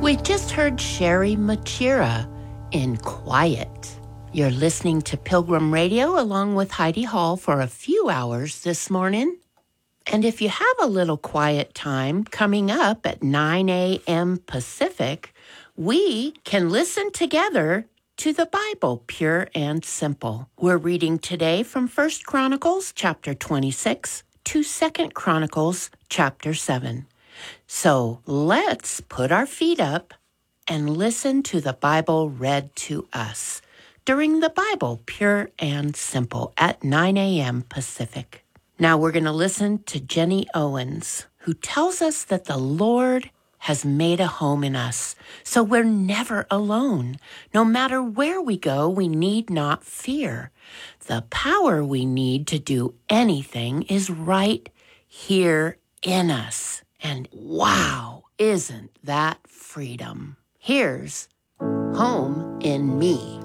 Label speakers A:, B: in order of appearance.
A: We just heard Sherry Machira in Quiet. You're listening to Pilgrim Radio along with Heidi Hall for a few hours this morning. And if you have a little quiet time coming up at 9 a.m. Pacific, we can listen together to the Bible, pure and simple. We're reading today from 1 Chronicles chapter 26 to 2 Chronicles chapter 7. So let's put our feet up and listen to the Bible read to us during the Bible, pure and simple, at 9 a.m. Pacific. Now we're going to listen to Jenny Owens, who tells us that the Lord has made a home in us, so we're never alone. No matter where we go, we need not fear. The power we need to do anything is right here in us. And wow, isn't that freedom? Here's Home in Me.